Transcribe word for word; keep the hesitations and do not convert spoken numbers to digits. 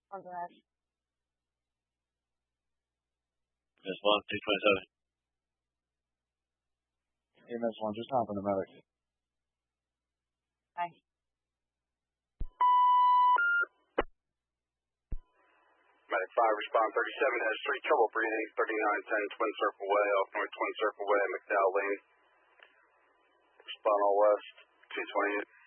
On the left. Yes, one, two twenty-seven. E M S one, just hop in the medic. Bye. Medic five, respond thirty-seven, has three trouble breathing, thirty-nine ten Twin Circle Way, off North Twin Circle Way, McDowell Lane. Respond all west, two twenty-eight.